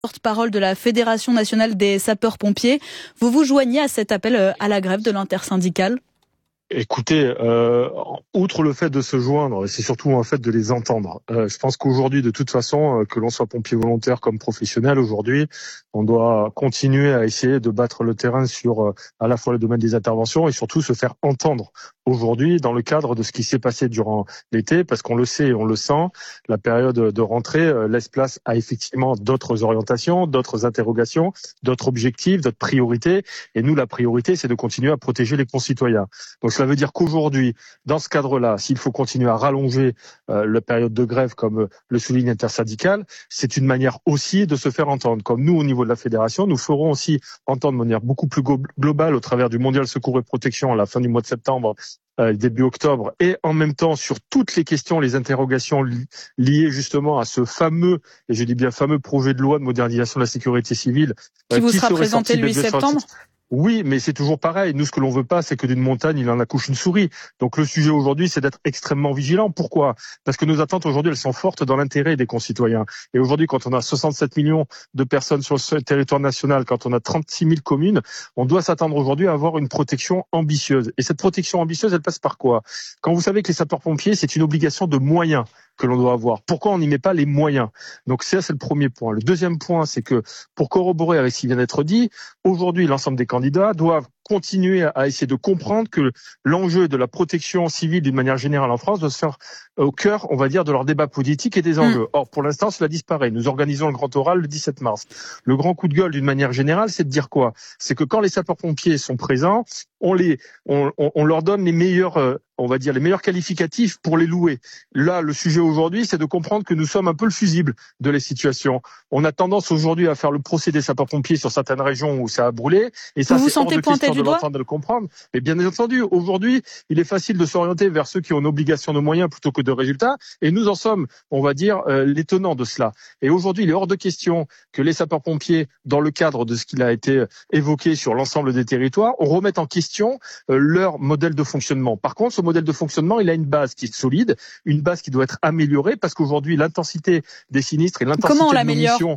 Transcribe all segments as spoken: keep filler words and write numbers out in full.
Porte-parole de la Fédération nationale des sapeurs-pompiers. Vous vous joignez à cet appel à la grève de l'intersyndicale ? Écoutez, euh, outre le fait de se joindre, c'est surtout un fait de les entendre. Euh, je pense qu'aujourd'hui, de toute façon, euh, que l'on soit pompier volontaire comme professionnel, aujourd'hui, on doit continuer à essayer de battre le terrain sur euh, à la fois le domaine des interventions et surtout se faire entendre aujourd'hui dans le cadre de ce qui s'est passé durant l'été, parce qu'on le sait et on le sent, la période de rentrée euh, laisse place à effectivement d'autres orientations, d'autres interrogations, d'autres objectifs, d'autres priorités. Et nous, la priorité, c'est de continuer à protéger les concitoyens. Donc, cela veut dire qu'aujourd'hui, dans ce cadre-là, s'il faut continuer à rallonger euh, la période de grève, comme le souligne l'intersyndicale, c'est une manière aussi de se faire entendre. Comme nous, au niveau de la fédération, nous ferons aussi entendre de manière beaucoup plus globale au travers du Mondial Secours et Protection à la fin du mois de septembre, euh, début octobre, et en même temps sur toutes les questions, les interrogations li- liées justement à ce fameux, et je dis bien fameux projet de loi de modernisation de la sécurité civile. Qui euh, vous qui sera présenté le huit septembre ? Oui, mais c'est toujours pareil. Nous, ce que l'on veut pas, c'est que d'une montagne, il en accouche une souris. Donc, le sujet aujourd'hui, c'est d'être extrêmement vigilant. Pourquoi ? Parce que nos attentes aujourd'hui, elles sont fortes dans l'intérêt des concitoyens. Et aujourd'hui, quand on a soixante-sept millions de personnes sur le territoire national, quand on a trente-six mille communes, on doit s'attendre aujourd'hui à avoir une protection ambitieuse. Et cette protection ambitieuse, elle passe par quoi ? Quand vous savez que les sapeurs-pompiers, c'est une obligation de moyens que l'on doit avoir. Pourquoi on n'y met pas les moyens ? Donc ça, c'est le premier point. Le deuxième point, c'est que pour corroborer avec ce qui vient d'être dit, aujourd'hui, l'ensemble des candidats doivent continuer à essayer de comprendre que l'enjeu de la protection civile d'une manière générale en France doit se faire au cœur, on va dire, de leur débat politique et des enjeux. Or, pour l'instant, cela disparaît. Nous organisons le grand oral le dix-sept mars. Le grand coup de gueule, d'une manière générale, c'est de dire quoi ? C'est que quand les sapeurs-pompiers sont présents, on les, on, on, on leur donne les meilleurs, euh, on va dire, les meilleurs qualificatifs pour les louer. Là, le sujet aujourd'hui, c'est de comprendre que nous sommes un peu le fusible de les situations. On a tendance aujourd'hui à faire le procès des sapeurs-pompiers sur certaines régions où ça a brûlé. Et ça, vous vous c'est hors sentez de pointé question du de doigt ? l'entendre, de le comprendre. Mais bien entendu, aujourd'hui, il est facile de s'orienter vers ceux qui ont une obligation de moyens plutôt que de résultats. Et nous en sommes, on va dire, euh, les tenants de cela. Et aujourd'hui, il est hors de question que les sapeurs-pompiers, dans le cadre de ce qu'il a été évoqué sur l'ensemble des territoires, on remette en question euh, leur modèle de fonctionnement. Par contre, ce modèle de fonctionnement, il a une base qui est solide, une base qui doit être améliorée, parce qu'aujourd'hui, l'intensité des sinistres et l'intensité Comment on de nos l'améliore ? missions...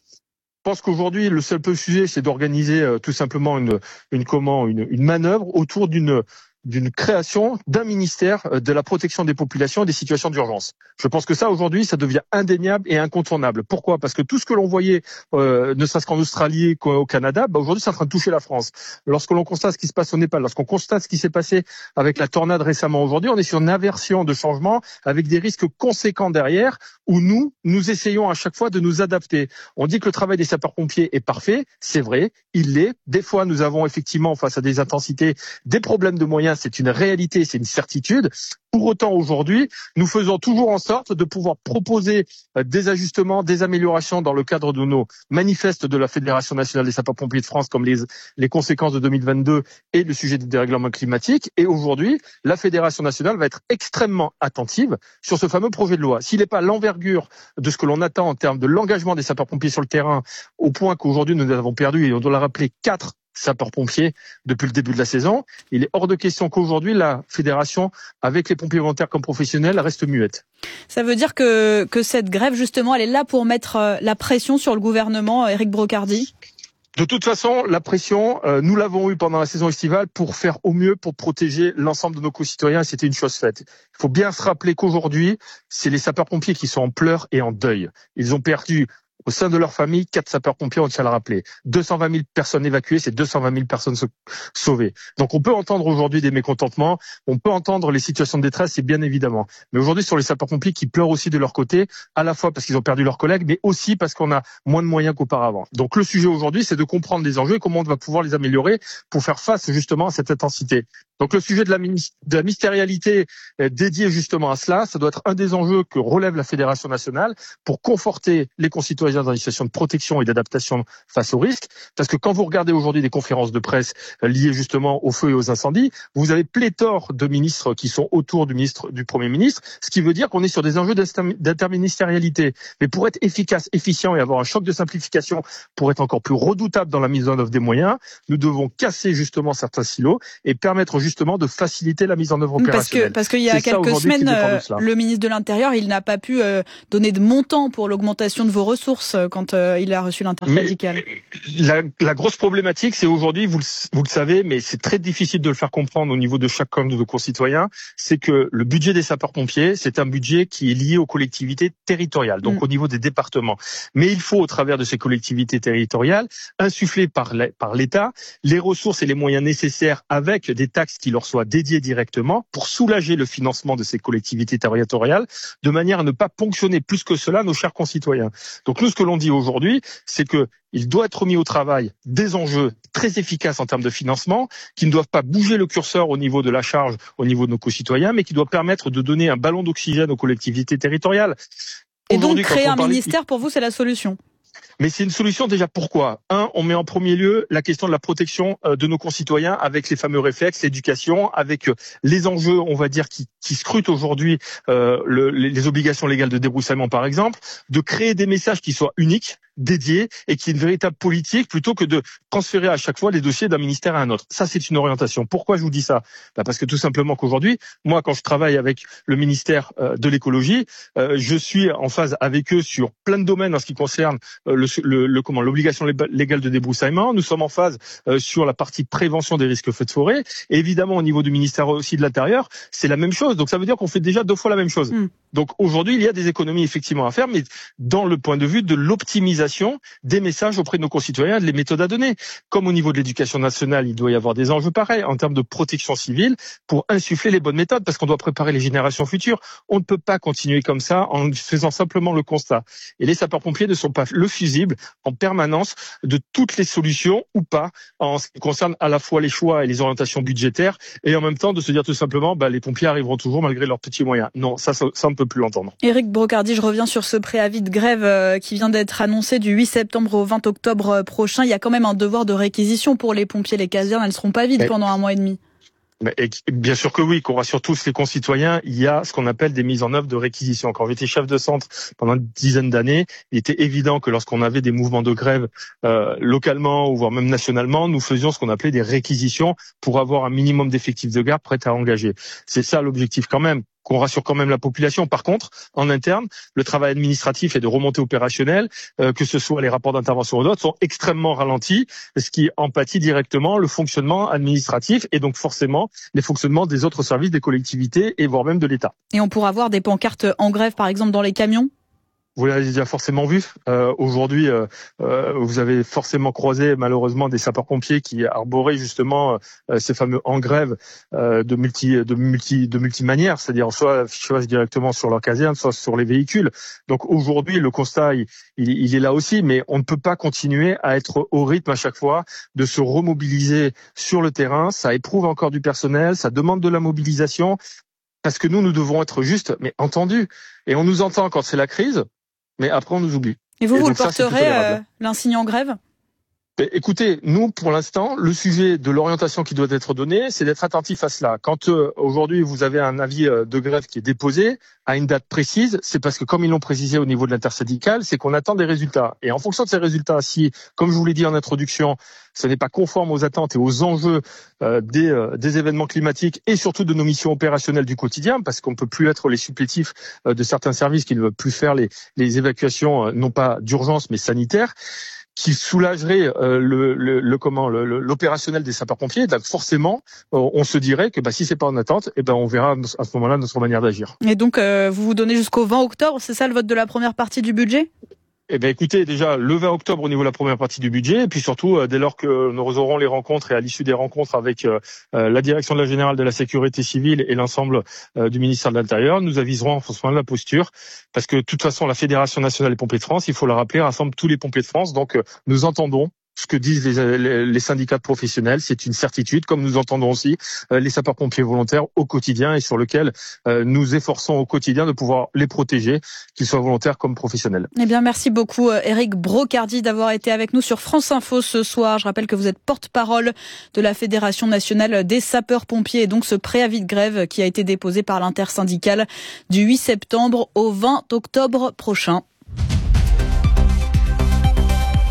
Je pense qu'aujourd'hui, le seul peu sujet, c'est d'organiser euh, tout simplement une, une, comment, une, une manœuvre autour d'une, d'une création d'un ministère de la protection des populations et des situations d'urgence. Je pense que ça, aujourd'hui, ça devient indéniable et incontournable. Pourquoi ? Parce que tout ce que l'on voyait, euh, ne serait-ce qu'en Australie qu'au Canada, bah aujourd'hui, c'est en train de toucher la France. Lorsque l'on constate ce qui se passe au Népal, lorsqu'on constate ce qui s'est passé avec la tornade récemment aujourd'hui, on est sur une inversion de changement avec des risques conséquents derrière, où nous, nous essayons à chaque fois de nous adapter. On dit que le travail des sapeurs-pompiers est parfait, c'est vrai, il l'est. Des fois, nous avons effectivement, face à des intensités, des problèmes de moyens. C'est une réalité, c'est une certitude. Pour autant, aujourd'hui, nous faisons toujours en sorte de pouvoir proposer des ajustements, des améliorations dans le cadre de nos manifestes de la Fédération nationale des sapeurs-pompiers de France, comme les, les conséquences de deux mille vingt-deux et le sujet des dérèglements climatiques. Et aujourd'hui, la Fédération nationale va être extrêmement attentive sur ce fameux projet de loi. S'il n'est pas l'envergure de ce que l'on attend en termes de l'engagement des sapeurs-pompiers sur le terrain, au point qu'aujourd'hui nous avons perdu, et on doit le rappeler, quatre sapeurs-pompiers depuis le début de la saison, il est hors de question qu'aujourd'hui la fédération, avec les pompiers volontaires comme professionnels, reste muette. Ça veut dire que, que cette grève, justement, elle est là pour mettre la pression sur le gouvernement, Éric Brocardi ? De toute façon, la pression, euh, nous l'avons eue pendant la saison estivale pour faire au mieux pour protéger l'ensemble de nos concitoyens. C'était une chose faite. Il faut bien se rappeler qu'aujourd'hui, c'est les sapeurs-pompiers qui sont en pleurs et en deuil. Ils ont perdu au sein de leur famille, quatre sapeurs-pompiers, on tient à le rappeler. deux cent vingt mille personnes évacuées, c'est deux cent vingt mille personnes sauvées. Donc on peut entendre aujourd'hui des mécontentements, on peut entendre les situations de détresse, c'est bien évidemment. Mais aujourd'hui, sur les sapeurs-pompiers qui pleurent aussi de leur côté, à la fois parce qu'ils ont perdu leurs collègues, mais aussi parce qu'on a moins de moyens qu'auparavant. Donc le sujet aujourd'hui, c'est de comprendre les enjeux et comment on va pouvoir les améliorer pour faire face justement à cette intensité. Donc le sujet de la, de la mystérialité dédiée justement à cela, ça doit être un des enjeux que relève la Fédération nationale pour conforter les concitoyens dans une situation de protection et d'adaptation face aux risques. Parce que quand vous regardez aujourd'hui des conférences de presse liées justement aux feux et aux incendies, vous avez pléthore de ministres qui sont autour du ministre, du Premier ministre, ce qui veut dire qu'on est sur des enjeux d'interministérialité. Mais pour être efficace, efficient et avoir un choc de simplification, pour être encore plus redoutable dans la mise en œuvre des moyens, nous devons casser justement certains silos et permettre justement justement de faciliter la mise en œuvre opérationnelle. Parce que, parce qu'il y a C'est quelques semaines, euh, le ministre de l'Intérieur, il n'a pas pu euh, donner de montant pour l'augmentation de vos ressources euh, quand euh, il a reçu l'intersyndicale. La, la grosse problématique, c'est aujourd'hui, vous le, vous le savez, mais c'est très difficile de le faire comprendre au niveau de chacun de nos concitoyens, c'est que le budget des sapeurs-pompiers, c'est un budget qui est lié aux collectivités territoriales, donc mmh. au niveau des départements. Mais il faut, au travers de ces collectivités territoriales, insuffler par l'État les ressources et les moyens nécessaires avec des taxes qui leur soient dédiées directement pour soulager le financement de ces collectivités territoriales de manière à ne pas ponctionner plus que cela nos chers concitoyens. Donc nous, ce que l'on dit aujourd'hui, c'est que il doit être mis au travail des enjeux très efficaces en termes de financement, qui ne doivent pas bouger le curseur au niveau de la charge, au niveau de nos concitoyens, mais qui doivent permettre de donner un ballon d'oxygène aux collectivités territoriales. Et donc créer un parlait... ministère, pour vous, c'est la solution ? Mais c'est une solution déjà pourquoi ? Un, on met en premier lieu la question de la protection de nos concitoyens avec les fameux réflexes, l'éducation, avec les enjeux, on va dire, qui, qui scrutent aujourd'hui euh, le, les obligations légales de débroussaillement par exemple, de créer des messages qui soient uniques, dédiés et qui est une véritable politique plutôt que de transférer à chaque fois les dossiers d'un ministère à un autre. Ça, c'est une orientation. Pourquoi je vous dis ça ? Bah parce que tout simplement qu'aujourd'hui, moi, quand je travaille avec le ministère euh, de l'écologie, euh, je suis en phase avec eux sur plein de domaines en ce qui concerne euh, le, le, le comment l'obligation légale de débroussaillement. Nous sommes en phase euh, sur la partie prévention des risques feux de forêt. Et évidemment, au niveau du ministère aussi de l'Intérieur, c'est la même chose. Donc, ça veut dire qu'on fait déjà deux fois la même chose. Mmh. Donc, aujourd'hui, il y a des économies effectivement à faire, mais dans le point de vue de l'optimisation des messages auprès de nos concitoyens, des méthodes à donner. Comme au niveau de l'éducation nationale, il doit y avoir des enjeux pareils en termes de protection civile pour insuffler les bonnes méthodes, parce qu'on doit préparer les générations futures. On ne peut pas continuer comme ça en faisant simplement le constat. Et les sapeurs-pompiers ne sont pas le fusible en permanence de toutes les solutions ou pas en ce qui concerne à la fois les choix et les orientations budgétaires et en même temps de se dire tout simplement bah, les pompiers arriveront toujours malgré leurs petits moyens. Non, ça, ça, ça on ne peut plus l'entendre. Éric Brocardi, je reviens sur ce préavis de grève euh, qui vient d'être annoncé du huit septembre au vingt octobre prochain. Il y a quand même un devoir de réquisition pour les pompiers. Les casernes, elles ne seront pas vides pendant un mois et demi. Mais bien sûr que oui, qu'on rassure tous les concitoyens, il y a ce qu'on appelle des mises en œuvre de réquisition. Quand j'étais chef de centre pendant une dizaine d'années, il était évident que lorsqu'on avait des mouvements de grève euh, localement ou voire même nationalement, nous faisions ce qu'on appelait des réquisitions pour avoir un minimum d'effectifs de garde prêts à engager. C'est ça l'objectif quand même, qu'on rassure quand même la population. Par contre, en interne, le travail administratif et de remontée opérationnelle, euh, que ce soit les rapports d'intervention ou d'autres, sont extrêmement ralentis, ce qui empathie directement le fonctionnement administratif et donc forcément les fonctionnements des autres services, des collectivités et voire même de l'État. Et on pourra voir des pancartes en grève, par exemple, dans les camions ? Vous l'avez déjà forcément vu. Euh, aujourd'hui, euh, euh, vous avez forcément croisé malheureusement des sapeurs-pompiers qui arboraient justement euh, ces fameux en grève euh, de multi, de multi, de multi manières, c'est-à-dire soit affichage directement sur leur caserne, soit sur les véhicules. Donc aujourd'hui, le constat, il, il est là aussi, mais on ne peut pas continuer à être au rythme à chaque fois de se remobiliser sur le terrain. Ça éprouve encore du personnel, ça demande de la mobilisation, parce que nous, nous devons être juste, mais entendus. Et on nous entend quand c'est la crise. Mais après, on nous oublie. Et vous, Et vous le porterez, euh, l'insigne en grève ? Écoutez, nous, pour l'instant, le sujet de l'orientation qui doit être donnée, c'est d'être attentif à cela. Quand euh, aujourd'hui, vous avez un avis de grève qui est déposé à une date précise, c'est parce que, comme ils l'ont précisé au niveau de l'intersyndicale, c'est qu'on attend des résultats. Et en fonction de ces résultats, si, comme je vous l'ai dit en introduction, ce n'est pas conforme aux attentes et aux enjeux euh, des, euh, des événements climatiques et surtout de nos missions opérationnelles du quotidien, parce qu'on ne peut plus être les supplétifs euh, de certains services qui ne veulent plus faire les, les évacuations, euh, non pas d'urgence, mais sanitaires, qui soulagerait euh, le, le, le comment le, l'opérationnel des sapeurs-pompiers. Donc forcément, euh, on se dirait que bah, si c'est pas en attente, eh ben on verra à ce moment-là notre manière d'agir. Et donc euh, vous vous donnez jusqu'au vingt octobre, c'est ça le vote de la première partie du budget ? Eh bien, écoutez, déjà, le vingt octobre au niveau de la première partie du budget, et puis surtout, euh, dès lors que nous aurons les rencontres et à l'issue des rencontres avec euh, la direction de la Générale de la Sécurité Civile et l'ensemble euh, du ministère de l'Intérieur, nous aviserons en ce moment la posture, parce que de toute façon, la Fédération Nationale des Pompiers de France, il faut le rappeler, rassemble tous les pompiers de France, donc euh, nous entendons ce que disent les, les, les syndicats de professionnels, c'est une certitude, comme nous entendons aussi euh, les sapeurs-pompiers volontaires au quotidien et sur lequel euh, nous efforçons au quotidien de pouvoir les protéger, qu'ils soient volontaires comme professionnels. Eh bien, merci beaucoup Éric Brocardi d'avoir été avec nous sur France Info ce soir. Je rappelle que vous êtes porte-parole de la Fédération nationale des sapeurs-pompiers et donc ce préavis de grève qui a été déposé par l'intersyndicale du huit septembre au vingt octobre prochain.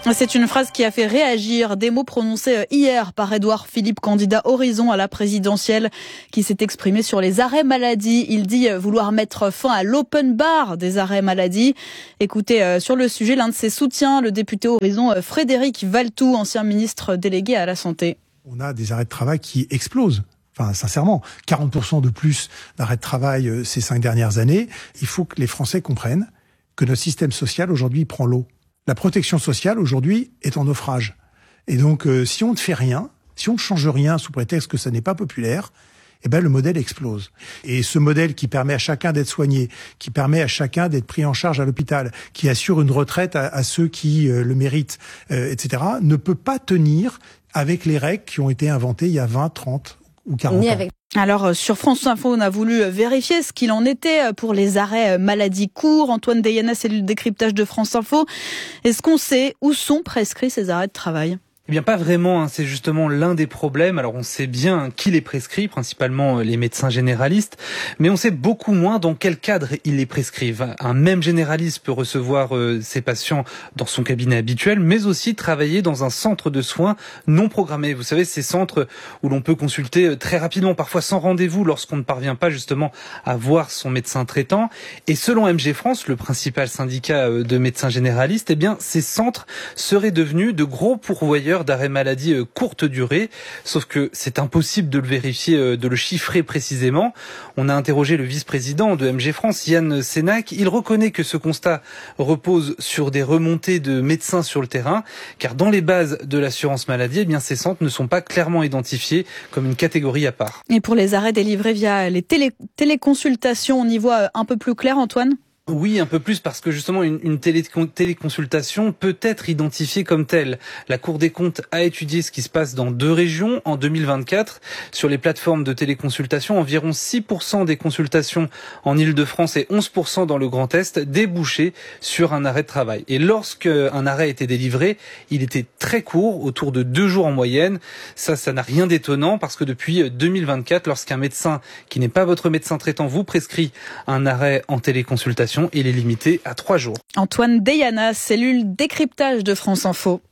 C'est une phrase qui a fait réagir, des mots prononcés hier par Édouard Philippe, candidat Horizon à la présidentielle, qui s'est exprimé sur les arrêts maladie. Il dit vouloir mettre fin à l'open bar des arrêts maladie. Écoutez, sur le sujet, l'un de ses soutiens, le député Horizon Frédéric Valletoux, ancien ministre délégué à la Santé. On a des arrêts de travail qui explosent. Enfin, sincèrement, quarante pour cent de plus d'arrêts de travail ces cinq dernières années. Il faut que les Français comprennent que notre système social aujourd'hui prend l'eau. La protection sociale, aujourd'hui, est en naufrage. Et donc, euh, si on ne fait rien, si on ne change rien sous prétexte que ça n'est pas populaire, eh ben, le modèle explose. Et ce modèle qui permet à chacun d'être soigné, qui permet à chacun d'être pris en charge à l'hôpital, qui assure une retraite à, à ceux qui euh, le méritent, euh, et cetera, ne peut pas tenir avec les règles qui ont été inventées il y a vingt, trente ou quarante Ni ans. avec... Alors, sur France Info, on a voulu vérifier ce qu'il en était pour les arrêts maladie courts. Antoine Deyana, cellule décryptage de France Info. Est-ce qu'on sait où sont prescrits ces arrêts de travail ? Eh bien, pas vraiment, hein. C'est justement l'un des problèmes. Alors, on sait bien qui les prescrit, principalement les médecins généralistes, mais on sait beaucoup moins dans quel cadre ils les prescrivent. Un même généraliste peut recevoir euh, ses patients dans son cabinet habituel, mais aussi travailler dans un centre de soins non programmé. Vous savez, ces centres où l'on peut consulter très rapidement, parfois sans rendez-vous, lorsqu'on ne parvient pas justement à voir son médecin traitant. Et selon M G France, le principal syndicat de médecins généralistes, eh bien, ces centres seraient devenus de gros pourvoyeurs d'arrêt maladie courte durée, sauf que c'est impossible de le vérifier, de le chiffrer précisément. On a interrogé le vice-président de M G France, Yann Sénac. Il reconnaît que ce constat repose sur des remontées de médecins sur le terrain, car dans les bases de l'assurance maladie, eh bien, ces centres ne sont pas clairement identifiés comme une catégorie à part. Et pour les arrêts délivrés via les télé- téléconsultations, on y voit un peu plus clair, Antoine ? Oui, un peu plus, parce que justement une, une télé, téléconsultation peut être identifiée comme telle. La Cour des comptes a étudié ce qui se passe dans deux régions en deux mille vingt-quatre. Sur les plateformes de téléconsultation, environ six pour cent des consultations en Île-de-France et onze pour cent dans le Grand Est débouchaient sur un arrêt de travail. Et lorsque un arrêt était délivré, il était très court, autour de deux jours en moyenne. Ça, ça n'a rien d'étonnant, parce que depuis deux mille vingt-quatre, lorsqu'un médecin qui n'est pas votre médecin traitant vous prescrit un arrêt en téléconsultation, il est limité à trois jours. Antoine Deyana, cellule décryptage de France Info.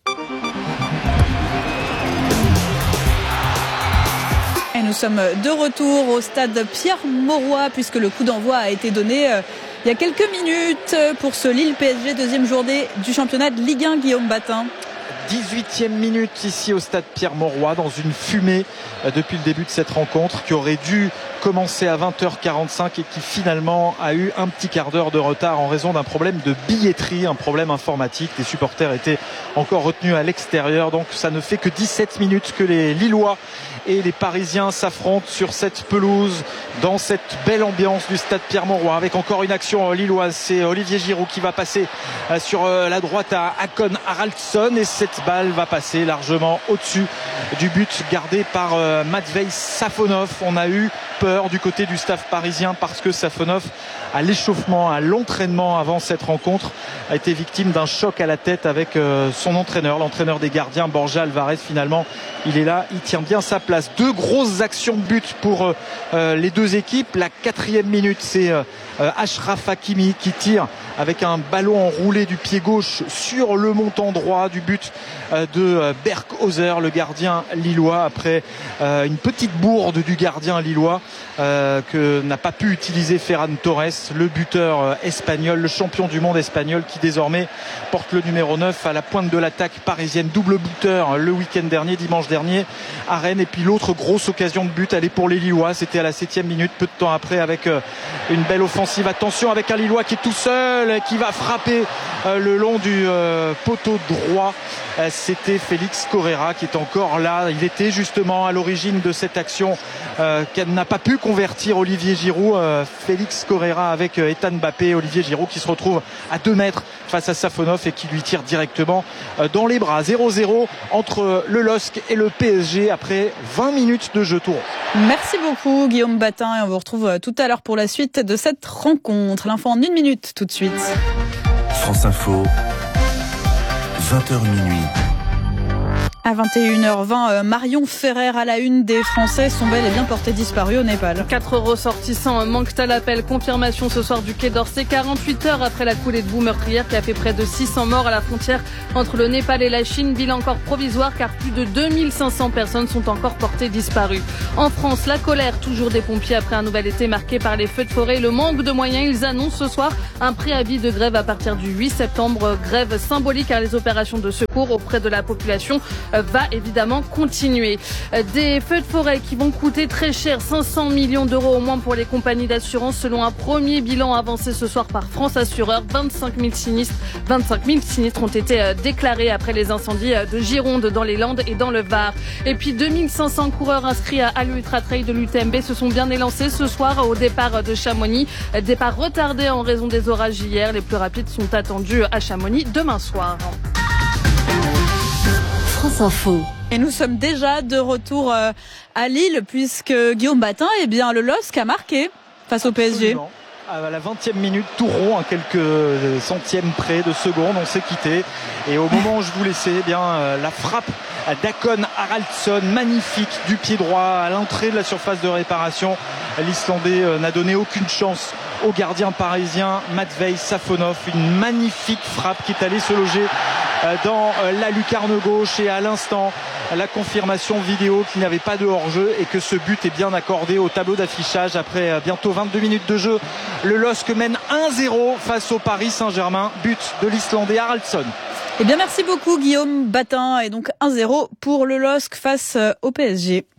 Et nous sommes de retour au stade Pierre-Mauroy, puisque le coup d'envoi a été donné il y a quelques minutes pour ce Lille-P S G, deuxième journée du championnat de Ligue un, Guillaume Batin. dix-huitième minute ici au stade Pierre-Mauroy, dans une fumée depuis le début de cette rencontre qui aurait dû commencer à vingt heures quarante-cinq et qui finalement a eu un petit quart d'heure de retard en raison d'un problème de billetterie, un problème informatique. Les supporters étaient encore retenus à l'extérieur, donc ça ne fait que dix-sept minutes que les Lillois et les Parisiens s'affrontent sur cette pelouse, dans cette belle ambiance du stade Pierre-Mauroy, avec encore une action lilloise. C'est Olivier Giroud qui va passer sur la droite à Hakon Haraldsson, et cette balle va passer largement au-dessus du but gardé par Matvei Safonov. On a eu peur du côté du staff parisien, parce que Safonov, à l'échauffement, à l'entraînement avant cette rencontre, a été victime d'un choc à la tête avec son entraîneur, l'entraîneur des gardiens, Borja Alvarez. Finalement, il est là, il tient bien sa place. Deux grosses actions de but pour euh, les deux équipes. La quatrième minute, c'est euh, Achraf Hakimi qui tire avec un ballon enroulé du pied gauche sur le montant droit du but euh, de euh, Berghauser, le gardien lillois, après euh, une petite bourde du gardien lillois euh, que n'a pas pu utiliser Ferran Torres, le buteur euh, espagnol, le champion du monde espagnol, qui désormais porte le numéro neuf à la pointe de l'attaque parisienne. Double buteur le week-end dernier, dimanche dernier à Rennes. Et puis l'autre grosse occasion de but, elle est pour les Lillois, c'était à la septième minute, peu de temps après, avec euh, une belle offensive. Attention, avec un Lillois qui est tout seul, qui va frapper euh, le long du euh, poteau droit. Euh, c'était Félix Correa qui est encore là. Il était justement à l'origine de cette action euh, qu'elle n'a pas pu convertir Olivier Giroud. Euh, Félix Correa avec euh, Ethan Mbappé. Olivier Giroud qui se retrouve à deux mètres face à Safonov et qui lui tire directement euh, dans les bras. zéro zéro entre le L O S C et le P S G après vingt minutes de jeu tour. Merci beaucoup Guillaume Batin, et on vous retrouve tout à l'heure pour la suite de cette rencontre. L'info en une minute tout de suite. France Info, vingt heures minuit. À vingt et une heures vingt, Marion Ferrer à la une des Français sont bel et bien portés disparus au Népal. Quatre ressortissants manquent à l'appel. Confirmation ce soir du Quai d'Orsay, quarante-huit heures après la coulée de boue meurtrière qui a fait près de six cents morts à la frontière entre le Népal et la Chine. Bilan encore provisoire car plus de deux mille cinq cents personnes sont encore portées disparues. En France, la colère toujours des pompiers après un nouvel été marqué par les feux de forêt et le manque de moyens. Ils annoncent ce soir un préavis de grève à partir du huit septembre. Grève symbolique car les opérations de secours auprès de la population va évidemment continuer. Des feux de forêt qui vont coûter très cher, cinq cents millions d'euros au moins pour les compagnies d'assurance selon un premier bilan avancé ce soir par France Assureur. vingt-cinq mille sinistres, vingt-cinq mille sinistres ont été déclarés après les incendies de Gironde dans les Landes et dans le Var. Et puis deux mille cinq cents coureurs inscrits à l'Ultra Trail de l'U T M B se sont bien élancés ce soir au départ de Chamonix. Départ retardé en raison des orages hier. Les plus rapides sont attendus à Chamonix demain soir. France Info. Et nous sommes déjà de retour à Lille puisque Guillaume Batin, eh bien, le L O S C a marqué face au P S G. Absolument. À la vingtième minute, tout rond, à quelques centièmes près de seconde, on s'est quitté. Et au moment où je vous laissais, eh bien, la frappe d'Hakon Haraldsson, magnifique, du pied droit à l'entrée de la surface de réparation. L'Islandais n'a donné aucune chance au gardien parisien Matvei Safonov. Une magnifique frappe qui est allée se loger dans la lucarne gauche, et à l'instant la confirmation vidéo qu'il n'y avait pas de hors-jeu et que ce but est bien accordé au tableau d'affichage après bientôt vingt-deux minutes de jeu. Le L O S C mène un zéro face au Paris Saint-Germain, but de l'Islandais Haraldsson. Eh bien merci beaucoup Guillaume Batin, et donc un zéro pour le L O S C face au P S G.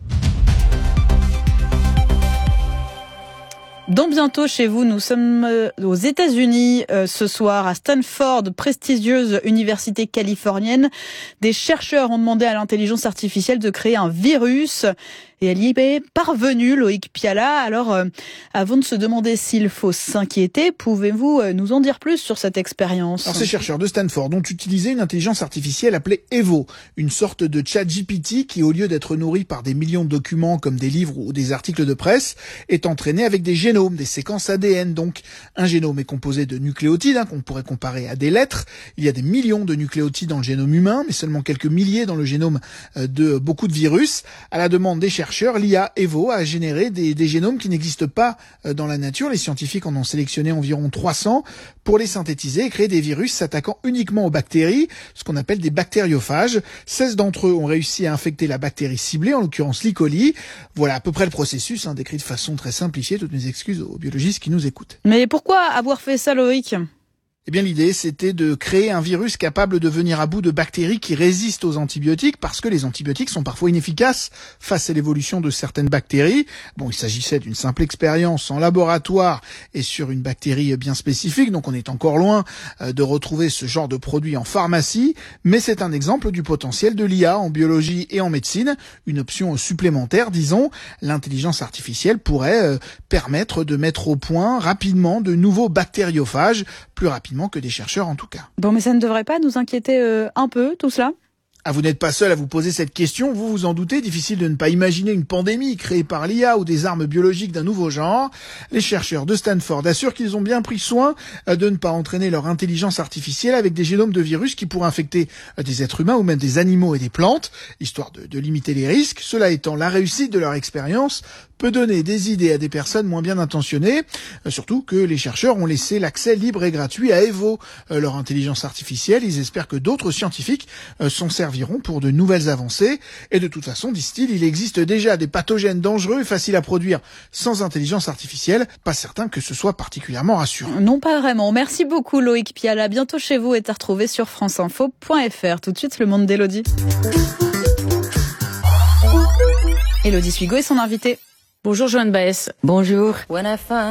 Dans Bientôt chez vous, nous sommes aux États-Unis euh, ce soir à Stanford, prestigieuse université californienne. Des chercheurs ont demandé à l'intelligence artificielle de créer un virus. Et elle y est parvenue, Loïc Piala. Alors, euh, avant de se demander s'il faut s'inquiéter, pouvez-vous euh, nous en dire plus sur cette expérience ? Alors, ces chercheurs de Stanford ont utilisé une intelligence artificielle appelée Evo, une sorte de chat G P T qui, au lieu d'être nourri par des millions de documents comme des livres ou des articles de presse, est entraîné avec des génomes, des séquences A D N. Donc, un génome est composé de nucléotides, hein, qu'on pourrait comparer à des lettres. Il y a des millions de nucléotides dans le génome humain, mais seulement quelques milliers dans le génome euh, de beaucoup de virus. À la demande des chercheurs, l'I A Evo a généré des, des génomes qui n'existent pas dans la nature. Les scientifiques en ont sélectionné environ trois cents pour les synthétiser et créer des virus s'attaquant uniquement aux bactéries, ce qu'on appelle des bactériophages. seize d'entre eux ont réussi à infecter la bactérie ciblée, en l'occurrence l'E. coli. Voilà à peu près le processus, hein, décrit de façon très simplifiée. Toutes mes excuses aux biologistes qui nous écoutent. Mais pourquoi avoir fait ça, Loïc ? Eh bien, l'idée, c'était de créer un virus capable de venir à bout de bactéries qui résistent aux antibiotiques, parce que les antibiotiques sont parfois inefficaces face à l'évolution de certaines bactéries. Bon, il s'agissait d'une simple expérience en laboratoire et sur une bactérie bien spécifique, donc on est encore loin de retrouver ce genre de produit en pharmacie, mais c'est un exemple du potentiel de l'I A en biologie et en médecine, une option supplémentaire, disons. L'intelligence artificielle pourrait euh, permettre de mettre au point rapidement de nouveaux bactériophages, plus rapidement que des chercheurs en tout cas. Bon, mais ça ne devrait pas nous inquiéter euh, un peu, tout cela ? Ah, vous n'êtes pas seul à vous poser cette question, vous vous en doutez, difficile de ne pas imaginer une pandémie créée par l'I A ou des armes biologiques d'un nouveau genre. Les chercheurs de Stanford assurent qu'ils ont bien pris soin de ne pas entraîner leur intelligence artificielle avec des génomes de virus qui pourraient infecter des êtres humains ou même des animaux et des plantes, histoire de, de limiter les risques. Cela étant, la réussite de leur expérience peut donner des idées à des personnes moins bien intentionnées, surtout que les chercheurs ont laissé l'accès libre et gratuit à Evo, leur intelligence artificielle. Ils espèrent que d'autres scientifiques s'en serviront pour de nouvelles avancées. Et de toute façon, disent-ils, il existe déjà des pathogènes dangereux et faciles à produire sans intelligence artificielle. Pas certain que ce soit particulièrement rassurant. Non, pas vraiment. Merci beaucoup Loïc Piala. Bientôt chez vous est à retrouver sur franceinfo point f r. Tout de suite, le monde d'Élodie. Élodie Suigo et son invité. Bonjour Joanne Baez. Bonjour.